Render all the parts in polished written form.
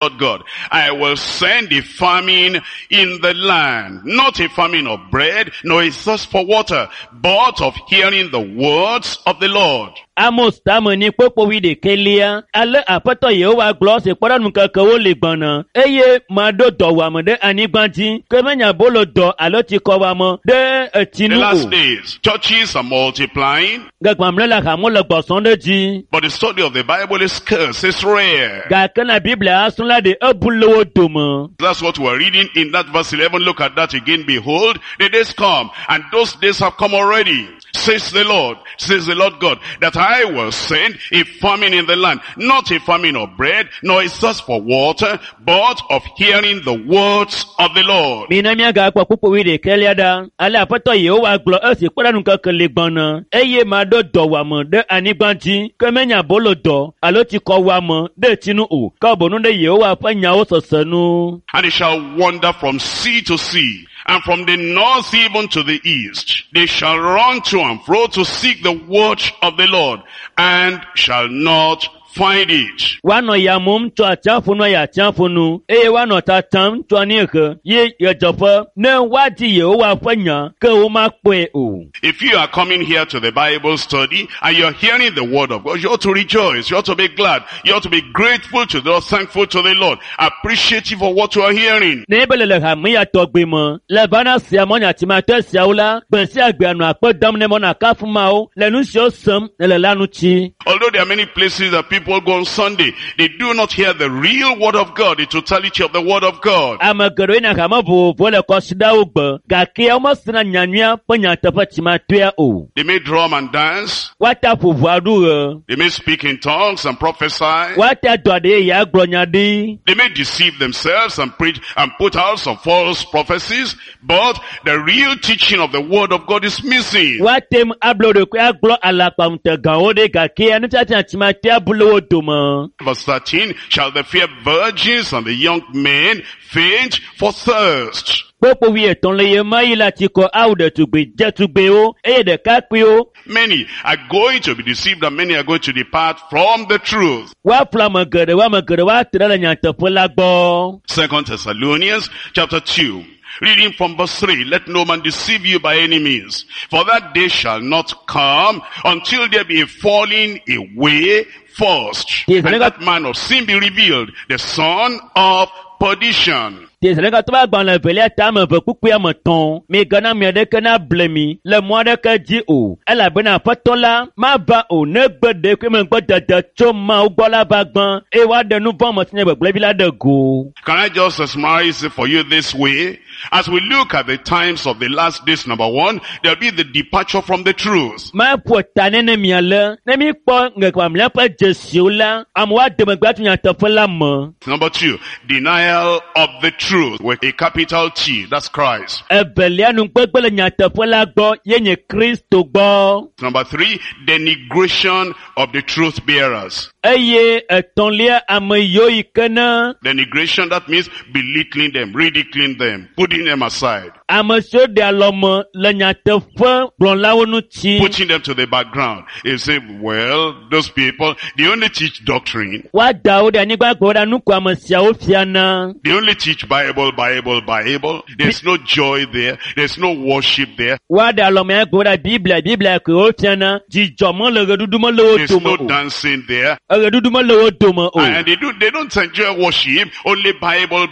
Lord God, I will send a famine in the land, not a famine of bread, nor a thirst for water, but of hearing the words of the Lord. Amos tamani popo wide kelia ale apato Yehowa glose podanu kakawo le gbona eye mado do wa mo de anigbanti kemenya bolo do alo ti ko wa mo de etinu. The last days, churches are multiplying, gagbamle la ka mo le gboson de ji but the study of the Bible is scarce, it's rare. ga kana Bible asunla de ebulowo domo. That's what we're reading in that verse 11. Look at that again. Behold, the days come, and those days have come already, says the Lord God, that I will send a famine in the land, not a famine of bread, nor a thirst for water, but of hearing the words of the Lord. Minamia ga kwa popo wide kelia da ale apato Yehowa glo esi podanu kakale gbona eye mado do wa mo de anigbanti kemenya bolo do alo ti ko wa mo de tinu o ka bonu de Yehowa fanya o sosanu. And it shall wander from sea to sea, and from the north even to the east. They shall run to and fro to seek the word of the Lord, and shall not find it. Wano ya mum to achafunu ya achafunu eye wano tatam to anike ye yajofa ne wati Yehowa fanya ke o ma pe o. If you are coming here to the Bible study and you're hearing the word of God, you ought to rejoice, you ought to be glad, you ought to be grateful to the Lord, thankful to the Lord, appreciative of what you are hearing. Nebele ha mi ya togbe mo le bana si amonya ti ma te si aula ben si agbe anu apo dam ne mo na ka fuma o le nu si o sam le lanu ti. Although there are many places that people go on Sunday, they do not hear the real word of God, the totality of the word of God. Amagero ina kama vole kosida ugbe gake omo sina nyanya panya tefa ti ma tua o. They may drum and dance, Wata fuvu adu they may speak in tongues and prophesy, wata dwade ya glonyadi. they may deceive themselves and preach and put out some false prophecies, but the real teaching of the word of God is missing. Watem ablo de kwa glo alapa mtegawode gake anutati atimatia bulo doma. Verse 13, shall the fair virgins and the young men faint for thirst? Popo wie ton le yema ila tiko aude tugbe jetugbe o eye de kakpe o. Many are going to be deceived and many are going to depart from the truth. Wa magere wa tirala nyantepo lagbo. 2 Thessalonians chapter 2. Reading from verse 3, let no man deceive you by any means, for that day shall not come until there be a falling away first, Yes, and that man of sin be revealed, the son of perdition. Teselenga toba gban le velia tame ve kuku ya meton mi gana mi de kana blemi le mo de ka ji o ela bena patola ma ba o ne gbede kwe me gbede tso ma o gbola ba gban e wa de nu bon mo tinye gbegble bi la de go. Can I just summarize it for you this way? As we look at the times of the last days, number one, there'll be the departure from the truth. Ma po tane ne mi ale ne mi po nge kwa mi pa Jesu la amwa de me gbatu nya te la mo. Number two, denial of the truth with a capital T, that's Christ. Ebelia nu gbegbele nya te la gbo ye nye Kristo gbo. Number three, denigration of the truth bearers. Eye etonlia ame yo ikena Denigration, that means belittling them, ridiculing them, putting them aside, ame so de alomo le nya te blon lawo nu ti. putting them to the background. You say, well, those people, they only teach doctrine. Wa Daudi anigba gboda nu kwa masia ofiana. They only teach Bible. There's no joy there. There's no worship there. Wa da alomo ya gboda Biblia ko ofiana. Jijomo le redudumo le There's no otomo. dancing there. Redudumo le otomo o. And they don't enjoy worship. Only Bible.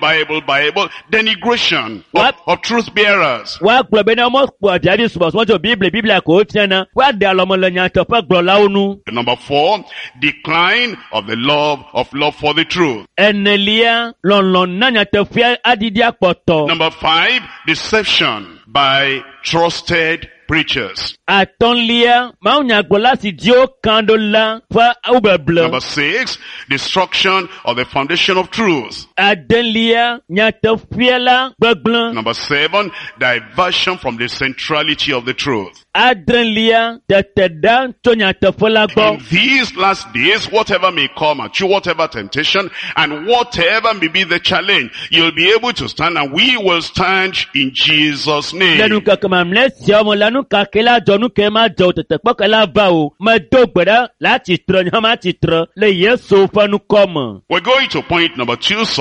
Denigration of truth bearers. Wa gbobe na mo po abiabi subo so Biblia ko ofiana. Wa da alomo le nya te fa gbo lawo nu. Number four, decline of the love for the truth. Enelia lon na nya te fa adidi apoto. Number five, deception by trusted preachers. Atonlia maunya gbola si dio kandola fa ubeble. Number six, destruction of the foundation of truth. Adelia nya te fiela gbegble. Number seven, diversion from the centrality of the truth. Adelia teteda to nya te fola gbo. In these last days, whatever may come at you, whatever temptation, and whatever may be the challenge, you'll be able to stand, and we will stand in Jesus' name. Lenu kakama mlesi omo lanu kakela jonu kema jo tete pokela ba o me dogbeda lati tro nyama ti tro le Yesu fanu komo. We're going to point number two.